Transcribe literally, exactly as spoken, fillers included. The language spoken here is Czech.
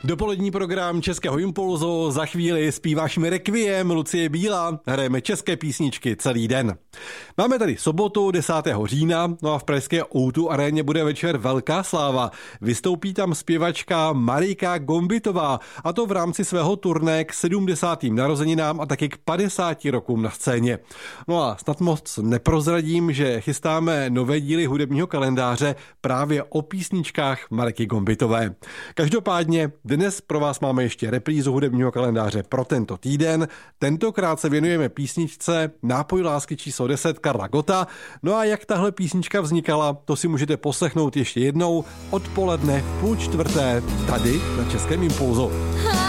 Dopolední program Českého Impulzu, za chvíli zpíváš mi Requiem, Lucie Bílá, hrajeme české písničky celý den. Máme tady sobotu desátého října, no a v pražské ó dvě aréně bude večer velká sláva. Vystoupí tam zpěvačka Marika Gombitová, a to v rámci svého turné k sedmdesátým narozeninám a taky k padesáti rokům na scéně. No a snad moc neprozradím, že chystáme nové díly hudebního kalendáře právě o písničkách Mariky Gombitové. Každopádně dnes pro vás máme ještě reprízu hudebního kalendáře pro tento týden. Tentokrát se věnujeme písničce Nápoj lásky číslo deset Karla Gotta. No a jak tahle písnička vznikala, to si můžete poslechnout ještě jednou odpoledne v půl čtvrté tady na Českém Impulzu.